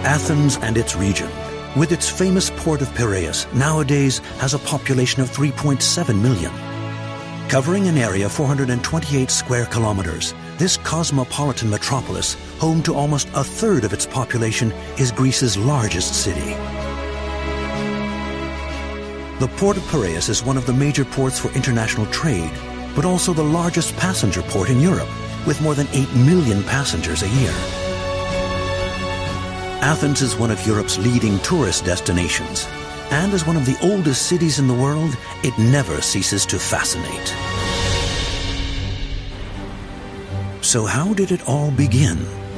Athens and its region, with its famous port of Piraeus, nowadays has a population of 3.7 million. Covering an area of 428 square kilometers, this cosmopolitan metropolis, home to almost a third of its population, is Greece's largest city. The port of Piraeus is one of the major ports for international trade, but also the largest passenger port in Europe, with more than 8 million passengers a year. Athens is one of Europe's leading tourist destinations, and as one of the oldest cities in the world, it never ceases to fascinate. So how did it all begin?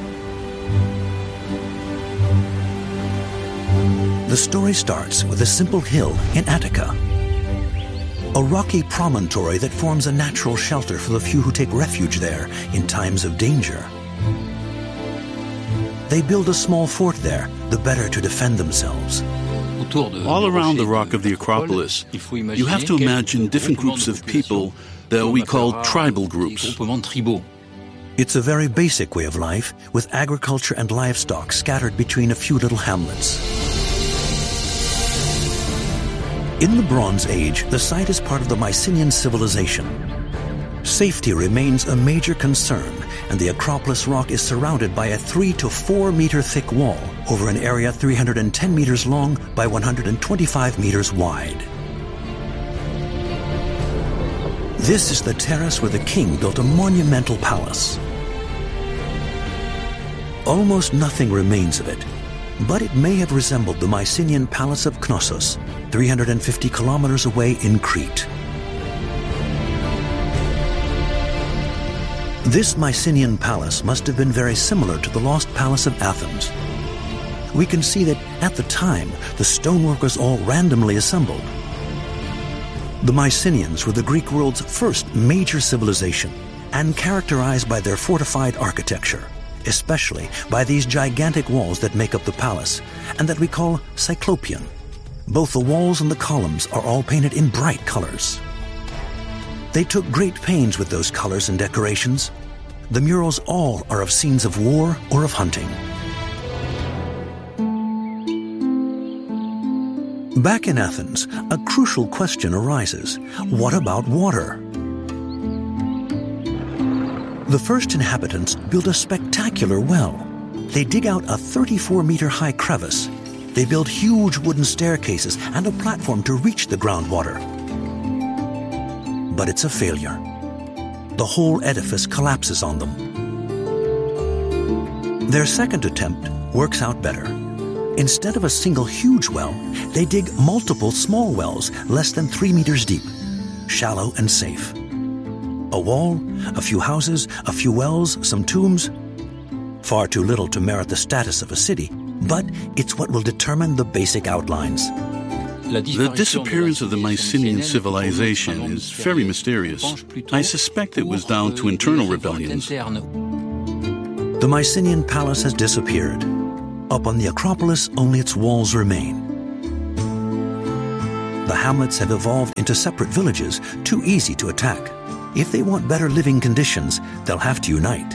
The story starts with a simple hill in Attica, a rocky promontory that forms a natural shelter for the few who take refuge there in times of danger. They build a small fort there, the better to defend themselves. All around the rock of the Acropolis, you have to imagine different groups of people that we call tribal groups. It's a very basic way of life, with agriculture and livestock scattered between a few little hamlets. In the Bronze Age, the site is part of the Mycenaean civilization. Safety remains a major concern, and the Acropolis rock is surrounded by a 3 to 4 meter thick wall over an area 310 meters long by 125 meters wide. This is the terrace where the king built a monumental palace. Almost nothing remains of it, but it may have resembled the Mycenaean palace of Knossos, 350 kilometers away in Crete. This Mycenaean palace must have been very similar to the lost palace of Athens. We can see that at the time, the stonework was all randomly assembled. The Mycenaeans were the Greek world's first major civilization and characterized by their fortified architecture, especially by these gigantic walls that make up the palace and that we call Cyclopean. Both the walls and the columns are all painted in bright colors. They took great pains with those colors and decorations. The murals all are of scenes of war or of hunting. Back in Athens, a crucial question arises. What about water? The first inhabitants build a spectacular well. They dig out a 34-meter-high crevice. They build huge wooden staircases and a platform to reach the groundwater. But it's a failure. The whole edifice collapses on them. Their second attempt works out better. Instead of a single huge well, they dig multiple small wells less than 3 meters deep, shallow and safe. A wall, a few houses, a few wells, some tombs. Far too little to merit the status of a city, but it's what will determine the basic outlines. The disappearance of the Mycenaean civilization is very mysterious. I suspect it was down to internal rebellions. The Mycenaean palace has disappeared. Up on the Acropolis, only its walls remain. The hamlets have evolved into separate villages, too easy to attack. If they want better living conditions, they'll have to unite.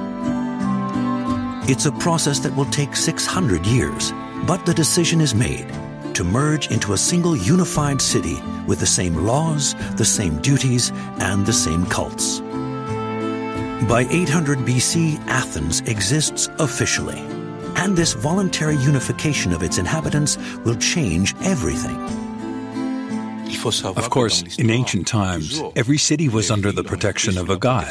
It's a process that will take 600 years, but the decision is made to merge into a single unified city with the same laws, the same duties, and the same cults. By 800 BC, Athens exists officially, and this voluntary unification of its inhabitants will change everything. Of course, in ancient times, every city was under the protection of a god.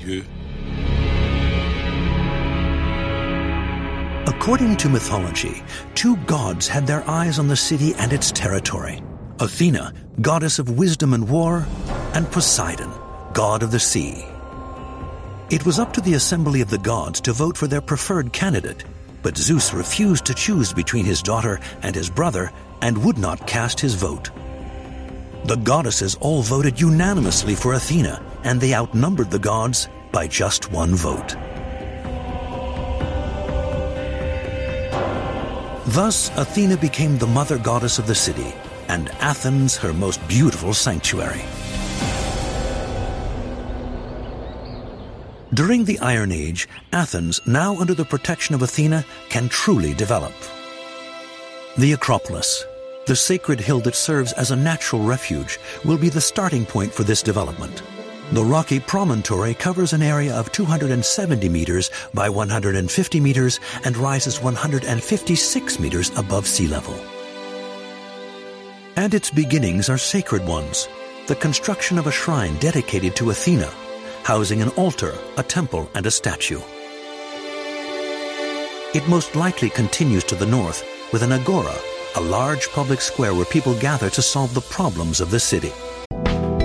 According to mythology, 2 gods had their eyes on the city and its territory. Athena, goddess of wisdom and war, and Poseidon, god of the sea. It was up to the assembly of the gods to vote for their preferred candidate, but Zeus refused to choose between his daughter and his brother and would not cast his vote. The goddesses all voted unanimously for Athena, and they outnumbered the gods by just 1 vote. Thus, Athena became the mother goddess of the city, and Athens her most beautiful sanctuary. During the Iron Age, Athens, now under the protection of Athena, can truly develop. The Acropolis, the sacred hill that serves as a natural refuge, will be the starting point for this development. The rocky promontory covers an area of 270 meters by 150 meters and rises 156 meters above sea level. And its beginnings are sacred ones, the construction of a shrine dedicated to Athena, housing an altar, a temple, and a statue. It most likely continues to the north with an agora, a large public square where people gather to solve the problems of the city.